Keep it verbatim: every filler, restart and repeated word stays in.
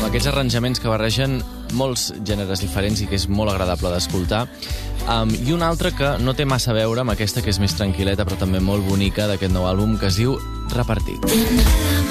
amb aquests arranjaments que barregen molts gèneres diferents i que és molt agradable d'escoltar. Um, I una altra que no té massa a veure amb aquesta, que és més tranquil·leta però també molt bonica, d'aquest nou àlbum, que es diu Repartit.